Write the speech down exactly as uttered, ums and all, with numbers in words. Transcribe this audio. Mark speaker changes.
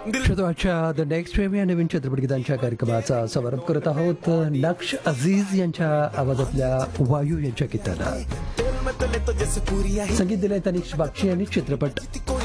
Speaker 1: श्रोत्यांच्या the next wave या नवीन चित्रपट गीतांच्या कार्यक्रमाचा समारोप करत आहोत नक्श अजीज यांच्या आवाजातल्या वायू यांच्या गीताला. संगीत दिलंय तनिष बागची यांनी. चित्रपट